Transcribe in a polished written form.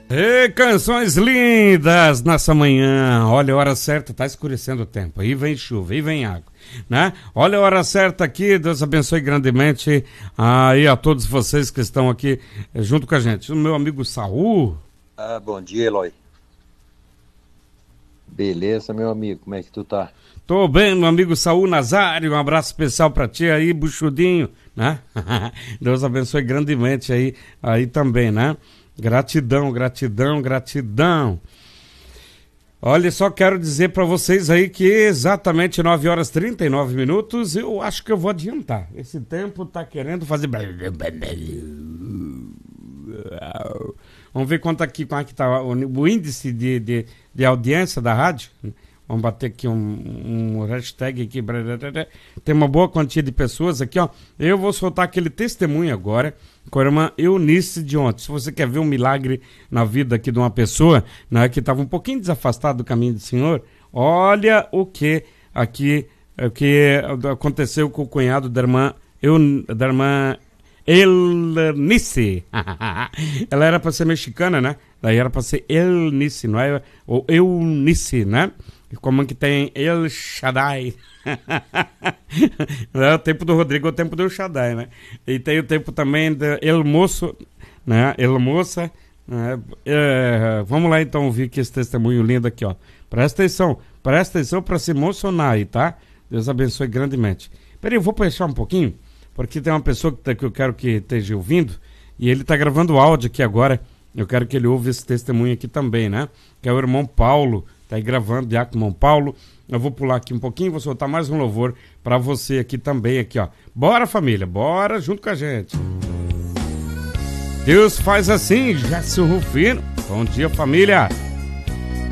E canções lindas nessa manhã. Olha a hora certa, tá escurecendo o tempo. Aí vem chuva, aí vem água, né? Olha a hora certa aqui. Deus abençoe grandemente aí a todos vocês que estão aqui junto com a gente. O meu amigo Saul. Bom dia, Eloy. Beleza, meu amigo, como é que tu tá? Tô bem, meu amigo Saul Nazário, um abraço especial pra ti aí, buchudinho, né? Deus abençoe grandemente aí também, né? Gratidão, gratidão, gratidão. Olha, só quero dizer pra vocês aí que exatamente 9 horas 39 minutos, eu acho que eu vou adiantar. Esse tempo tá querendo fazer... Vamos ver quanto aqui, como é que tá o índice de audiência da rádio. Vamos bater aqui um hashtag aqui. Tem uma boa quantia de pessoas aqui, ó. Eu vou soltar aquele testemunho agora com a irmã Eunice de ontem. Se você quer ver um milagre na vida aqui de uma pessoa, né, que estava um pouquinho desafastada do caminho do Senhor, olha o que aqui o que aconteceu com o cunhado da irmã Eunice. Ela era para ser mexicana, né? Daí era para ser Eunice, não é? Ou Eunice, né? Como que tem El Shaddai. É o tempo do Rodrigo, é o tempo do El Shaddai, né? E tem o tempo também do El Moço, né? El Moça. Vamos lá então ouvir que esse testemunho lindo aqui, ó. Presta atenção para se emocionar aí, tá? Deus abençoe grandemente. Peraí, eu vou puxar um pouquinho, porque tem uma pessoa que eu quero que esteja ouvindo, e ele tá gravando áudio aqui agora. Eu quero que ele ouça esse testemunho aqui também, né? Que é o irmão Paulo. Tá aí gravando, Diácono Paulo. Eu vou pular aqui um pouquinho, vou soltar mais um louvor para você aqui também, aqui, ó. Bora, família, bora junto com a gente. Deus faz assim, Jéssica Rufino. Bom dia, família.